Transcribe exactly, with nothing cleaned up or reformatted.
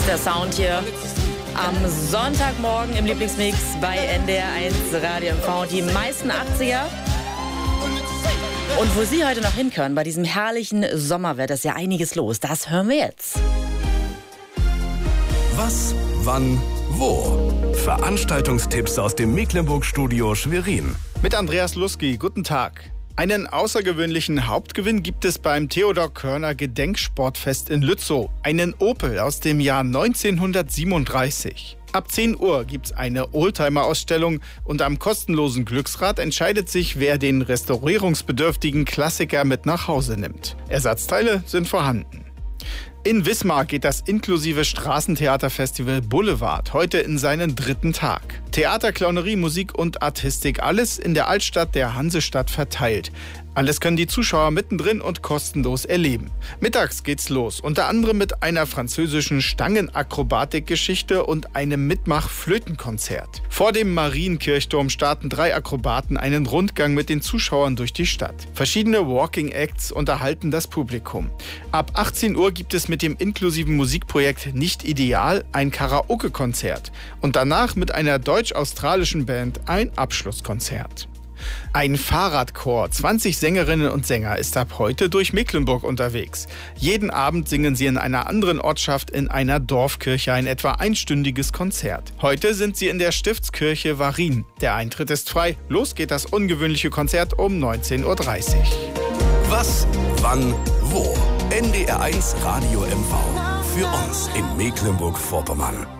ist der Sound hier am Sonntagmorgen im Lieblingsmix bei N D R eins Radio M V. Die meisten achtziger. Und wo Sie heute noch hinkönnen, bei diesem herrlichen Sommerwetter, ist ja einiges los. Das hören wir jetzt. Was, wann, wo? Veranstaltungstipps aus dem Mecklenburg-Studio Schwerin. Mit Andreas Lusky, guten Tag. Einen außergewöhnlichen Hauptgewinn gibt es beim Theodor Körner Gedenksportfest in Lützow. Einen Opel aus dem Jahr neunzehnhundertsiebenunddreißig. Ab zehn Uhr gibt's eine Oldtimer-Ausstellung und am kostenlosen Glücksrad entscheidet sich, wer den restaurierungsbedürftigen Klassiker mit nach Hause nimmt. Ersatzteile sind vorhanden. In Wismar geht das inklusive Straßentheaterfestival Boulevard heute in seinen dritten Tag. Theater, Clownerie, Musik und Artistik, alles in der Altstadt der Hansestadt verteilt. Alles können die Zuschauer mittendrin und kostenlos erleben. Mittags geht's los, unter anderem mit einer französischen Stangenakrobatik-Geschichte und einem Mitmach-Flötenkonzert. Vor dem Marienkirchturm starten drei Akrobaten einen Rundgang mit den Zuschauern durch die Stadt. Verschiedene Walking Acts unterhalten das Publikum. Ab achtzehn Uhr gibt es mit dem inklusiven Musikprojekt Nicht Ideal ein Karaoke-Konzert und danach mit einer deutsch-australischen Band ein Abschlusskonzert. Ein Fahrradchor, zwanzig Sängerinnen und Sänger, ist ab heute durch Mecklenburg unterwegs. Jeden Abend singen sie in einer anderen Ortschaft in einer Dorfkirche ein etwa einstündiges Konzert. Heute sind sie in der Stiftskirche Warin. Der Eintritt ist frei. Los geht das ungewöhnliche Konzert um neunzehn Uhr dreißig. Was, wann, wo? N D R eins Radio M V. Für uns in Mecklenburg-Vorpommern.